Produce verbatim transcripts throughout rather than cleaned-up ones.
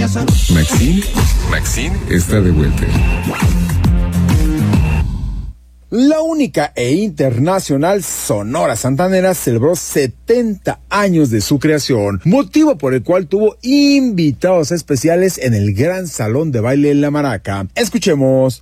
Maxine, Maxine está de vuelta. La única e internacional Sonora Santanera celebró setenta años de su creación, motivo por el cual tuvo invitados especiales en el Gran Salón de Baile La Maraca. Escuchemos.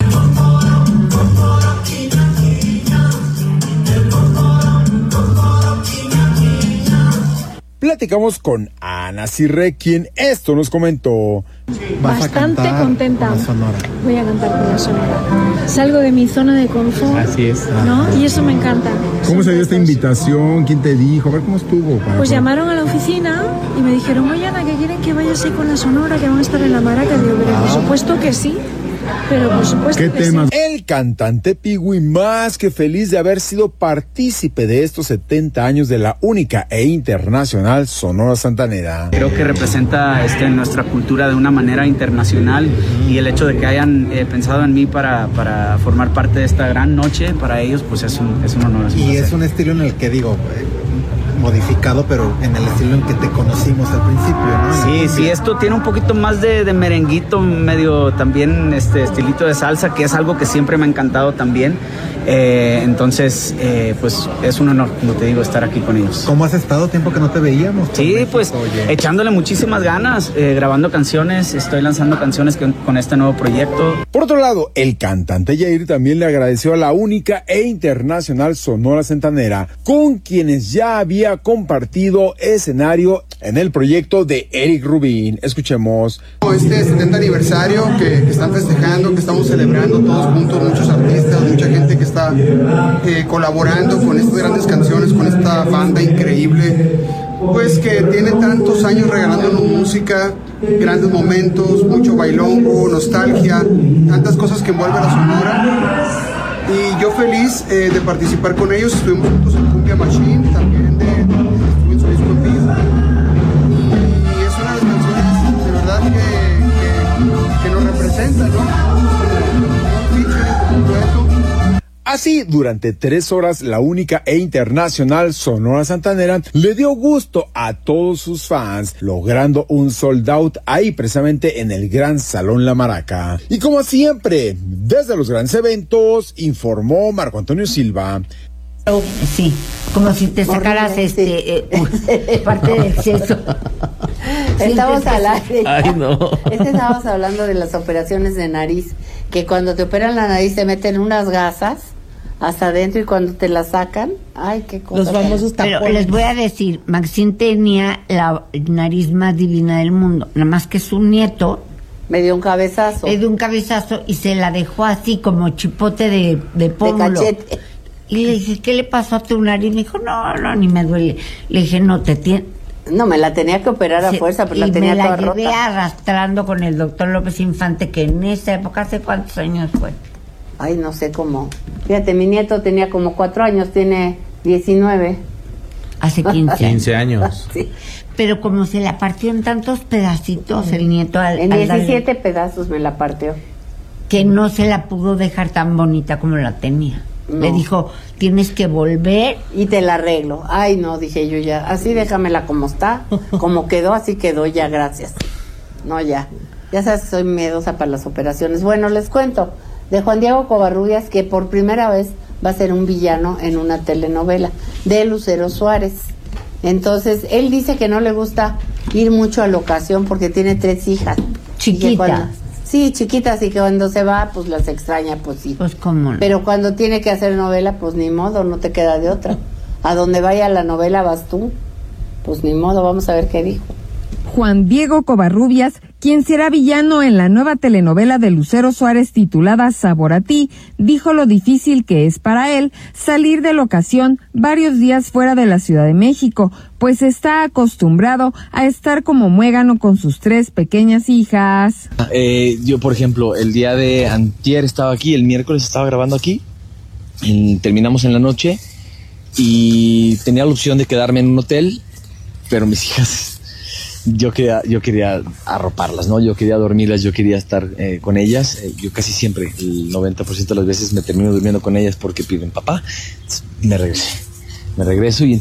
Platicamos con Ana Cirre, quien esto nos comentó. Bastante contenta. Voy a cantar con la Sonora. Salgo de mi zona de confort. Así es. ¿No? Y eso me encanta. ¿Cómo se dio esta invitación? ¿Quién te dijo? A ver cómo estuvo. Para pues llamaron a la oficina y me dijeron, oye Ana, que quieren que vayas ahí con la Sonora, que van a estar en La Maraca. Digo, pero por supuesto que sí. Pero por supuesto ¿Qué que temas? sí. El cantante Pigui, más que feliz de haber sido partícipe de estos setenta años de la única e internacional Sonora Santanera. Creo que representa este, nuestra cultura de una manera internacional y el hecho de que hayan eh, pensado en mí para, para formar parte de esta gran noche, para ellos pues es un, es un honor. Es un y placer. Es un estilo en el que digo... Eh, modificado, pero en el estilo en que te conocimos al principio, ¿no? Sí, sí, esto tiene un poquito más de, de merenguito, medio también este estilito de salsa, que es algo que siempre me ha encantado también. Eh, entonces, eh, pues es un honor, como te digo, estar aquí con ellos. ¿Cómo has estado? Tiempo que no te veíamos. Sí, México, pues oye. echándole muchísimas ganas, eh, grabando canciones, estoy lanzando canciones con, con este nuevo proyecto. Por otro lado, el cantante Yair también le agradeció a la única e internacional Sonora Santanera, con quienes ya había compartido escenario en el proyecto de Eric Rubin. Escuchemos. Este setenta aniversario que, que están festejando, que estamos celebrando todos juntos, muchos artistas, mucha gente que está eh, colaborando con estas grandes canciones, con esta banda increíble, pues que tiene tantos años regalándonos música, grandes momentos, mucho bailongo, nostalgia, tantas cosas que envuelve la Sonora. Y yo feliz eh, de participar con ellos. Estuvimos juntos en Cumbia Machine, también de, estuve en su disco en vivo. Y es una de las canciones de verdad que, que, que nos representa, ¿no? Un feature completo. Así, durante tres horas, la única e internacional Sonora Santanera le dio gusto a todos sus fans, logrando un sold out ahí precisamente en el Gran Salón La Maraca. Y como siempre, desde los grandes eventos, informó Marco Antonio Silva. Sí, como si te sacaras horrible, este sí. eh, parte del sexo. Estamos al aire. Ay, no. Es que estábamos hablando de las operaciones de nariz, que cuando te operan la nariz te meten unas gasas hasta adentro y cuando te la sacan, ay, qué cosa. Los famosos tapones. Pero les voy a decir, Maxine tenía la nariz más divina del mundo, nada más que su nieto me dio un cabezazo. Me dio un cabezazo y se la dejó así como chipote de, de pómulo. De cachete. Y le dije, ¿qué le pasó a tu nariz? Me dijo, no, no, ni me duele. Le dije, no, te tiene... No, me la tenía que operar a sí, fuerza, pero la tenía toda rota. Y me la llevé rota. Arrastrando con el doctor López Infante, que en esa época, ¿hace cuántos años fue? Ay, no sé cómo. Fíjate, mi nieto tenía como cuatro años, tiene diecinueve. Hace quince. quince años. Sí. Pero como se la partió en tantos pedacitos el nieto al, en al diecisiete darle, pedazos me la partió. Que no se la pudo dejar tan bonita como la tenía. No. Le dijo, tienes que volver. Y te la arreglo. Ay, no, dije yo ya. Así déjamela como está. Como quedó, así quedó ya, gracias. No, ya. Ya sabes que soy miedosa para las operaciones. Bueno, les cuento de Juan Diego Covarrubias, que por primera vez va a ser un villano en una telenovela de Lucero Suárez. Entonces, él dice que no le gusta ir mucho a la ocasión porque tiene tres hijas. Chiquitas. Sí, chiquitas, y que cuando se va, pues las extraña, pues sí. Pues cómo no. Pero cuando tiene que hacer novela, pues ni modo, no te queda de otra. A donde vaya la novela vas tú. Pues ni modo, vamos a ver qué dijo. Juan Diego Covarrubias, quien será villano en la nueva telenovela de Lucero Suárez titulada Sabor a ti, dijo lo difícil que es para él salir de locación varios días fuera de la Ciudad de México, pues está acostumbrado a estar como muégano con sus tres pequeñas hijas. Eh, yo, por ejemplo, el día de antier estaba aquí, el miércoles estaba grabando aquí, y terminamos en la noche y tenía la opción de quedarme en un hotel, pero mis hijas... Yo quería, yo quería arroparlas, ¿no? Yo quería dormirlas, yo quería estar eh, con ellas. Eh, yo casi siempre, el noventa por ciento de las veces me termino durmiendo con ellas porque piden papá. Me regresé, me regreso y